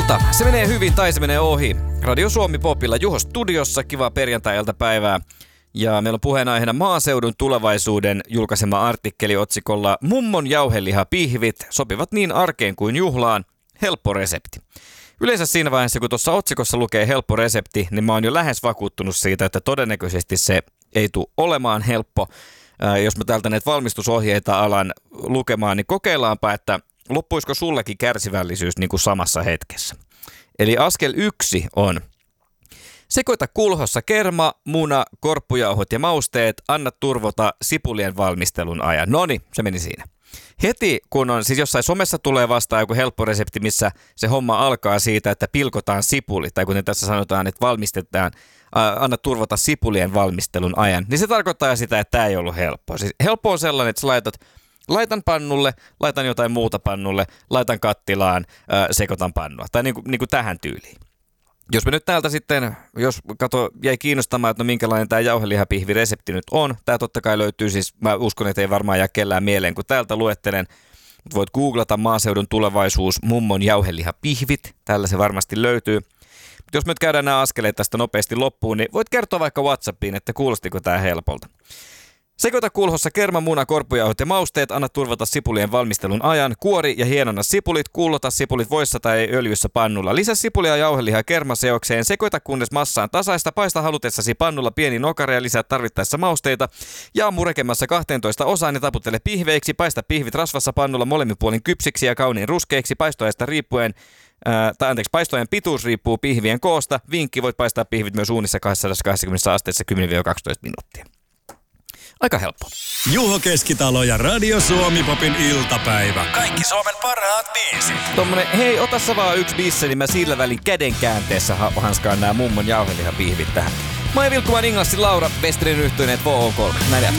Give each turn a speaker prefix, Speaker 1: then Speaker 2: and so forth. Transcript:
Speaker 1: Ilta, se menee hyvin tai se menee ohi. Radio Suomi Popilla Juho studiossa, kivaa perjantai-iltapäivää. Ja meillä on puheenaiheena maaseudun tulevaisuuden julkaisema artikkeli otsikolla Mummon jauhelihapihvit sopivat niin arkeen kuin juhlaan. Helppo resepti. Yleensä siinä vaiheessa, kun tuossa otsikossa lukee helppo resepti, niin mä oon jo lähes vakuuttunut siitä, että todennäköisesti se ei tule olemaan helppo. Jos mä täältä näitä valmistusohjeita alan lukemaan, niin kokeillaanpa, että loppuisiko sullekin kärsivällisyys niin kuin samassa hetkessä. Eli askel 1 on: sekoita kulhossa kerma, muna, korppujauhot ja mausteet, anna turvota sipulien valmistelun ajan. Noniin, se meni siinä. Heti kun on, siis jossain somessa tulee vastaan joku helppo resepti, missä se homma alkaa siitä, että pilkotaan sipulit, tai kuten tässä sanotaan, että valmistetaan, anna turvata sipulien valmistelun ajan, niin se tarkoittaa sitä, että tämä ei ollut helppoa. Siis helppo on sellainen, että sä laitan pannulle, laitan jotain muuta pannulle, laitan kattilaan, sekoitan pannua. Tai niin kuin tähän tyyliin. Jos me nyt täältä sitten, jos jäi kiinnostamaan, että no minkälainen tämä jauhelihapihviresepti nyt on. Tämä totta kai löytyy siis, mä uskon, että ei varmaan jää kellään mieleen, kun täältä luettelen. Voit googlata maaseudun tulevaisuus mummon jauhelihapihvit. Täällä se varmasti löytyy. Mutta jos me nyt käydään nämä askeleet tästä nopeasti loppuun, niin voit kertoa vaikka WhatsAppiin, että kuulostiko tämä helpolta. Sekoita kulhossa kerma, muna, korppujauhot ja mausteet, anna turvata sipulien valmistelun ajan, kuori ja hienonna sipulit, kullota sipulit voissa tai öljyssä pannulla. Lisää sipulia, jauhelihaa kermaseokseen, sekoita kunnes massa on tasaista, paista halutessasi pannulla pieni nokare ja lisää tarvittaessa mausteita. Jaa murekemassa 12 osaan ja taputtele pihveiksi, paista pihvit rasvassa pannulla molemmin puolin kypsiksi ja kauniin ruskeiksi, paistoajasta riippuen. Paistojen pituus riippuu pihvien koosta. Vinkki, voit paistaa pihvit myös uunissa 220 asteessa 10-12 minuuttia. Aika helppo.
Speaker 2: Juho Keskitalo ja Radio Suomi Popin iltapäivä. Kaikki Suomen parhaat biisit.
Speaker 1: Tommonen, hei, ota sä vaan yksi biisse, niin mä sillä välin käden käänteessä hanskaan nää mummon jauhelihapihvit tähän. Mä oon Vilkkumaan Inglassin Laura, Westerin yhtyeneet VH3. Näin